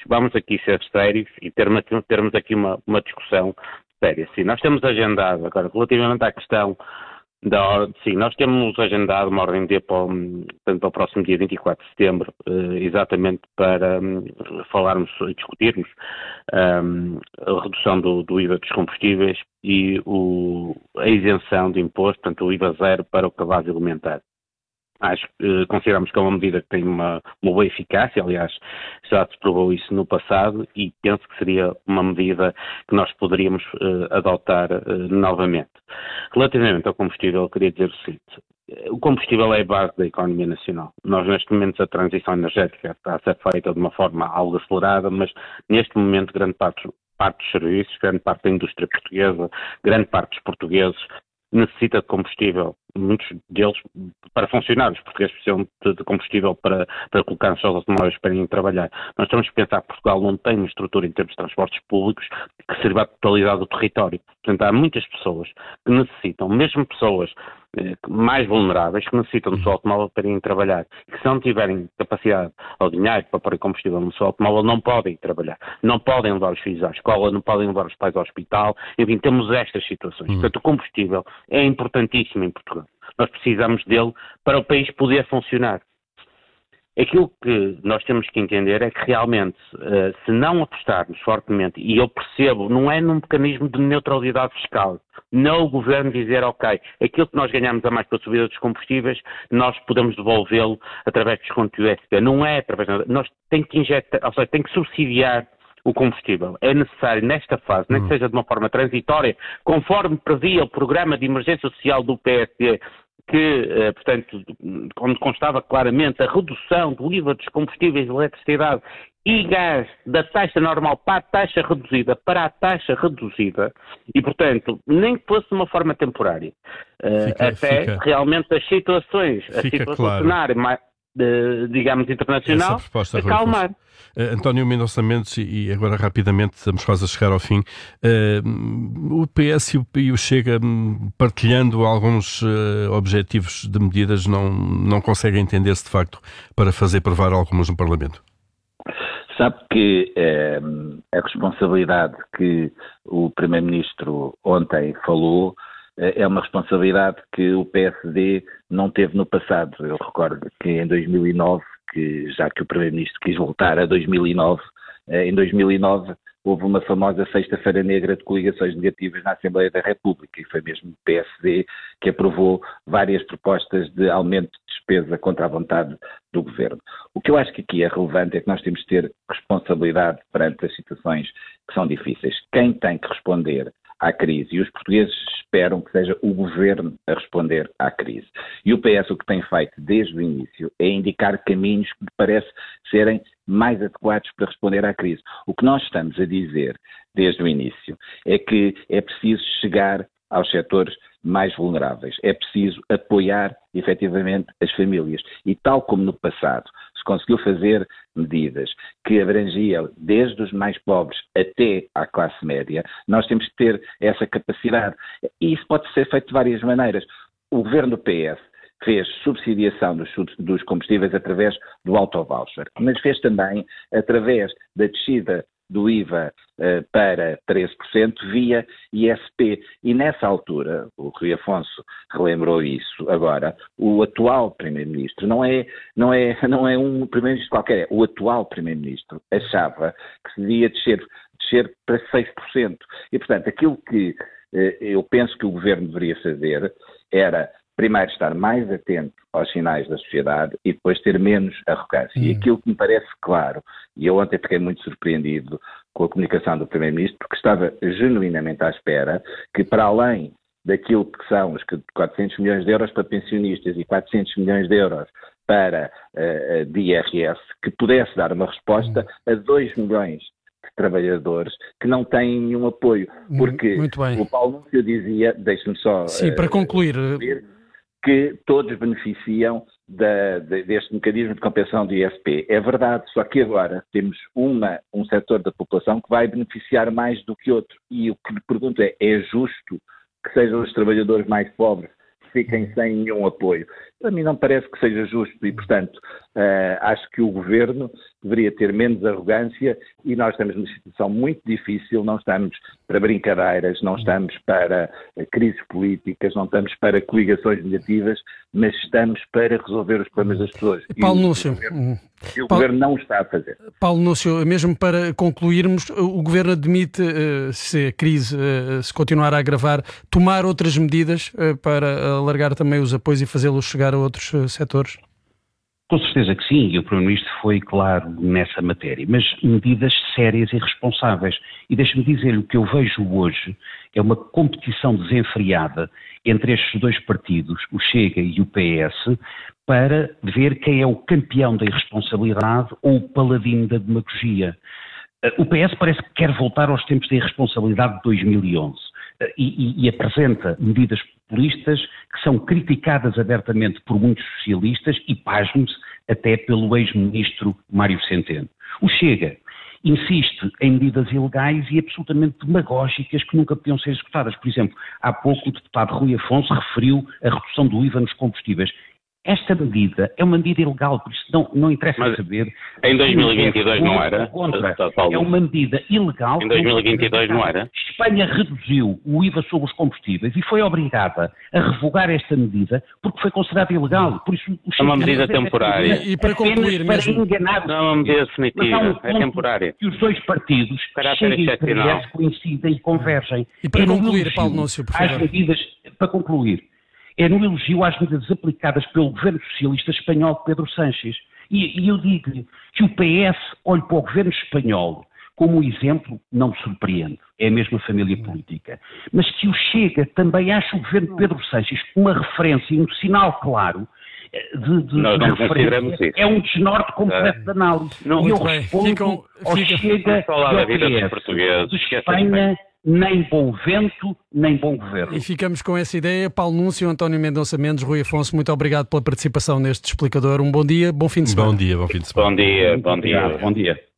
vamos aqui ser sérios e termos aqui uma discussão séria. Sim, nós temos agendado, agora, relativamente à questão da ordem, sim, nós temos agendado uma ordem de dia para o próximo dia 24 de setembro, exatamente para falarmos e discutirmos a redução do IVA dos combustíveis e a isenção de imposto, portanto o IVA zero para o cabaz alimentar. Acho que consideramos que é uma medida que tem uma boa eficácia, aliás, já se provou isso no passado e penso que seria uma medida que nós poderíamos adotar novamente. Relativamente ao combustível, eu queria dizer o seguinte: o combustível é a base da economia nacional. Nós, neste momento, a transição energética está a ser feita de uma forma algo acelerada, mas neste momento, grande parte dos serviços, grande parte da indústria portuguesa, grande parte dos portugueses necessita de combustível, muitos deles para funcionar. Os portugueses precisam de combustível para colocar nos seus automóveis para irem trabalhar. Nós temos que pensar que Portugal não tem uma estrutura em termos de transportes públicos que sirva à totalidade do território. Portanto, há muitas pessoas que necessitam, mesmo pessoas mais vulneráveis, que necessitam do seu automóvel para irem trabalhar. E que se não tiverem capacidade ou dinheiro para pôr combustível no seu automóvel, não podem ir trabalhar. Não podem levar os filhos à escola, não podem levar os pais ao hospital. Enfim, temos estas situações. Portanto, o combustível é importantíssimo em Portugal. Nós precisamos dele para o país poder funcionar. Aquilo que nós temos que entender é que realmente, se não apostarmos fortemente, e eu percebo, não é num mecanismo de neutralidade fiscal, não o governo dizer, ok, aquilo que nós ganhamos a mais pela subida dos combustíveis, nós podemos devolvê-lo através dos desconto do ISP. Não é através, nós temos que injetar, ou seja, tem que subsidiar o combustível. É necessário, nesta fase, nem que seja de uma forma transitória, conforme previa o programa de emergência social do PSD, que, portanto, onde constava claramente a redução do IVA dos combustíveis de eletricidade e gás da taxa normal para a taxa reduzida, e, portanto, nem que fosse de uma forma temporária, realmente as situações, a situação claro. cenário mais, digamos, internacional, acalmar. António Mendonça Mendes, e agora rapidamente, estamos quase a chegar ao fim, o PS e o Chega, partilhando alguns objetivos de medidas, não conseguem entender-se de facto para fazer aprovar algumas no Parlamento? Sabe que a responsabilidade que o Primeiro-Ministro ontem falou é uma responsabilidade que o PSD não teve no passado. Eu recordo que em 2009, já que o Primeiro-Ministro quis voltar a 2009, em 2009 houve uma famosa Sexta-feira Negra de coligações negativas na Assembleia da República e foi mesmo o PSD que aprovou várias propostas de aumento de despesa contra a vontade do Governo. O que eu acho que aqui é relevante é que nós temos de ter responsabilidade perante as situações que são difíceis. Quem tem que responder à crise, e os portugueses esperam que seja o Governo a responder à crise. E o PS o que tem feito desde o início é indicar caminhos que me parece serem mais adequados para responder à crise. O que nós estamos a dizer desde o início é que é preciso chegar aos setores mais vulneráveis. É preciso apoiar, efetivamente, as famílias. E tal como no passado se conseguiu fazer medidas que abrangiam desde os mais pobres até à classe média, nós temos que ter essa capacidade. E isso pode ser feito de várias maneiras. O governo do PS fez subsidiação dos combustíveis através do autovoucher, mas fez também através da descida do IVA para 13% via ISP. E nessa altura, o Rui Afonso relembrou isso agora, o atual Primeiro-Ministro, não é um Primeiro-Ministro qualquer, é o atual Primeiro-Ministro, achava que se devia descer para 6%. E, portanto, aquilo que eu penso que o Governo deveria fazer era primeiro estar mais atento aos sinais da sociedade e depois ter menos arrogância. E aquilo que me parece claro, e eu ontem fiquei muito surpreendido com a comunicação do Primeiro-Ministro, porque estava genuinamente à espera que, para além daquilo que são os 400 milhões de euros para pensionistas e 400 milhões de euros para de IRS, que pudesse dar uma resposta a 2 milhões de trabalhadores que não têm nenhum apoio. Porque o Paulo Núncio dizia, deixe-me só... Sim, para concluir... que todos beneficiam deste mecanismo de compensação do ISP. É verdade, só que agora temos um setor da população que vai beneficiar mais do que outro. E o que lhe pergunto é justo que sejam os trabalhadores mais pobres que fiquem sem nenhum apoio? Para mim não parece que seja justo e, portanto, Acho que o Governo deveria ter menos arrogância e nós estamos numa situação muito difícil, não estamos para brincadeiras, não estamos para crises políticas, não estamos para coligações negativas, mas estamos para resolver os problemas das pessoas. Paulo Núcio. O Governo não está a fazer. Paulo Núcio, mesmo para concluirmos, o Governo admite, se a crise se continuar a agravar, tomar outras medidas para alargar também os apoios e fazê-los chegar a outros setores? Com certeza que sim, e o Primeiro-Ministro foi claro nessa matéria, mas medidas sérias e responsáveis. E deixe-me dizer-lhe, o que eu vejo hoje é uma competição desenfreada entre estes dois partidos, o Chega e o PS, para ver quem é o campeão da irresponsabilidade ou o paladino da demagogia. O PS parece que quer voltar aos tempos da irresponsabilidade de 2011 e apresenta medidas populistas que são criticadas abertamente por muitos socialistas e, pasme-se, até pelo ex-ministro Mário Centeno. O Chega insiste em medidas ilegais e absolutamente demagógicas que nunca podiam ser executadas. Por exemplo, há pouco o deputado Rui Afonso referiu a redução do IVA nos combustíveis. Esta medida é uma medida ilegal, por isso não interessa saber... Em 2022 não era? É uma medida ilegal... Em 2022 não era? Espanha reduziu o IVA sobre os combustíveis e foi obrigada a revogar esta medida porque foi considerada ilegal. Por isso, é uma medida temporária. E para concluir mesmo... Não é uma medida definitiva, é temporária. Que os dois partidos, Chega e PS, coincidem e convergem. E para concluir, Paulo Núcio, por favor. As medidas, para concluir... É no elogio às medidas aplicadas pelo governo socialista espanhol de Pedro Sánchez. E eu digo-lhe que o PS olhe para o governo espanhol como um exemplo, não me surpreende, é a mesma família política. Mas que o Chega também acha o governo de Pedro Sánchez uma referência e um sinal claro Nós não consideramos isso. É um desnorte completo de análise. Não, e eu respondo ao Chega de Espanha... Nem bom vento, nem bom governo. E ficamos com essa ideia. Paulo Núncio, António Mendonça Mendes, Rui Afonso, muito obrigado pela participação neste explicador. Um bom dia, bom fim de semana. Bom dia, bom fim de semana. Bom dia. Bom dia.